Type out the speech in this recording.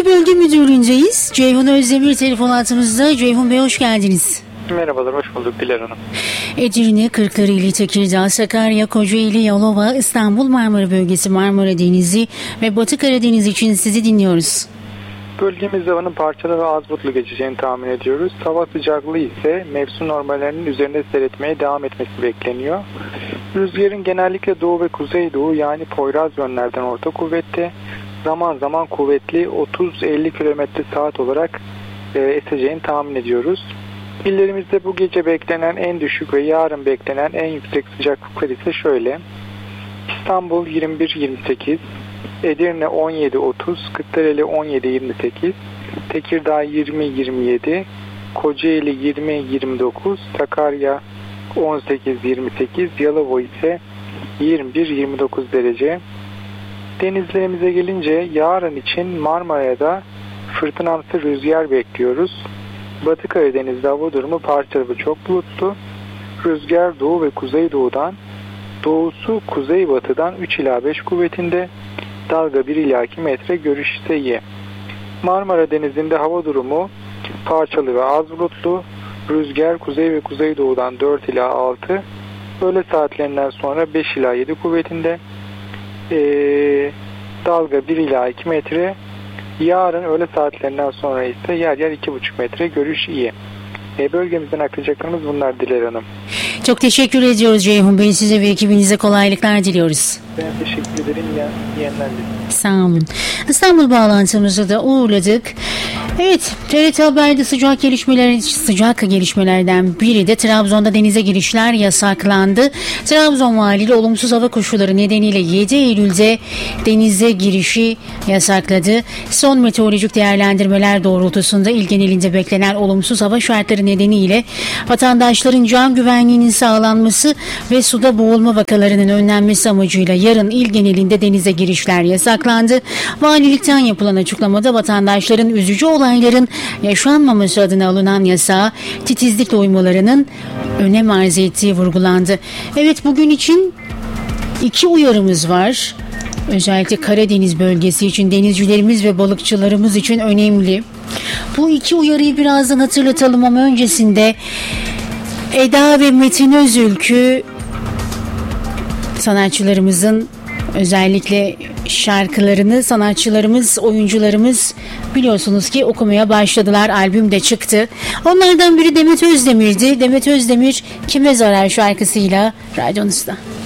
Bölge Müdürlüğü'ndeyiz. Ceyhun Özdemir telefon hattımızda. Ceyhun Bey hoş geldiniz. Merhabalar, hoş bulduk Dilar Hanım. Edirne, Kırklareli, Tekirdağ, Sakarya, Kocaeli, Yalova, İstanbul, Marmara Bölgesi, Marmara Denizi ve Batı Karadeniz için sizi dinliyoruz. Bölgemizde havanın parçalı ve az bulutlu geçeceğini tahmin ediyoruz. Hava sıcaklığı ise mevsim normallerinin üzerinde seyretmeye devam etmesi bekleniyor. Rüzgarın genellikle doğu ve kuzeydoğu yani Poyraz yönlerden orta kuvvette, zaman zaman kuvvetli 30-50 km/saat olarak eseceğini tahmin ediyoruz. İllerimizde bu gece beklenen en düşük ve yarın beklenen en yüksek sıcaklıklar ise şöyle. İstanbul 21-28, Edirne 17-30, Kırklareli 17-28, Tekirdağ 20-27, Kocaeli 20-29, Sakarya 18-28, Yalova ise 21-29 derece. Denizlerimize gelince yarın için Marmara'da fırtınamsı rüzgar bekliyoruz. Batı Karadeniz'de hava durumu parçalı ve çok bulutlu. Rüzgar doğu ve kuzeydoğudan, doğusu kuzeybatıdan 3 ila 5 kuvvetinde, dalga 1 ila 2 metre, görüş ise iyi. Marmara Denizi'nde hava durumu parçalı ve az bulutlu. Rüzgar kuzey ve kuzeydoğudan 4 ila 6, öğle saatlerinden sonra 5 ila 7 kuvvetinde, dalga 1 ila 2 metre. Yarın öğle saatlerinden sonra ise yer yer 2,5 metre, görüş iyi. Bölgemizden aktaracaklarımız bunlar Dilar Hanım. Çok teşekkür ediyoruz Ceyhun Bey. Size ve ekibinize kolaylıklar diliyoruz. Ben teşekkür ederim. Yeğenler sağ olun. İstanbul bağlantımızı da uğurladık. Evet, TRT Haber'de sıcak gelişmelerden biri de Trabzon'da denize girişler yasaklandı. Trabzon Valiliği olumsuz hava koşulları nedeniyle 7 Eylül'de denize girişi yasakladı. Son meteorolojik değerlendirmeler doğrultusunda il genelinde beklenen olumsuz hava şartları nedeniyle vatandaşların can güvenliğinin sağlanması ve suda boğulma vakalarının önlenmesi amacıyla yarın il genelinde denize girişler yasaklandı. Valilikten yapılan açıklamada vatandaşların üzücü olayların yaşanmaması adına alınan yasağa titizlikle uymalarının önem arz ettiği vurgulandı. Evet, bugün için 2 uyarımız var. Özellikle Karadeniz bölgesi için denizcilerimiz ve balıkçılarımız için önemli. Bu 2 uyarıyı birazdan hatırlatalım ama öncesinde Eda ve Metin Özülkü sanatçılarımızın özellikle şarkılarını sanatçılarımız, oyuncularımız biliyorsunuz ki okumaya başladılar. Albüm de çıktı. Onlardan biri Demet Özdemir'di. Demet Özdemir Kime Zarar şarkısıyla radyonuzda.